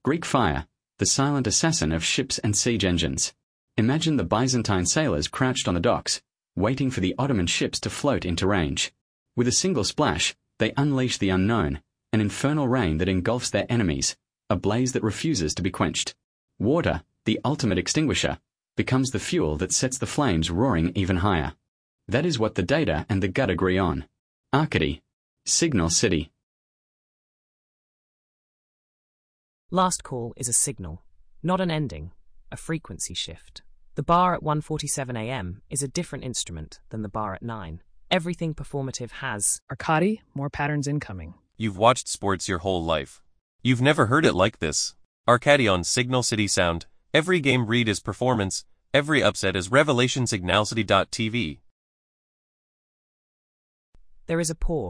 Greek fire, the silent assassin of ships and siege engines. Imagine the Byzantine sailors crouched on the docks, waiting for the Ottoman ships to float into range. With a single splash, they unleash the unknown, an infernal rain that engulfs their enemies, a blaze that refuses to be quenched. Water, the ultimate extinguisher, becomes the fuel that sets the flames roaring even higher. That is what the data and the gut agree on. Arcady, Signal City. Last call is a signal, not an ending, a frequency shift. The bar at 1:47 a.m. is a different instrument than the bar at 9. Everything performative has Arcady, more patterns incoming. You've watched sports your whole life. You've never heard it like this. Arcady on Signal City Sound. Every game read is performance, every upset is revelation. Signalcity.tv. There is a pause.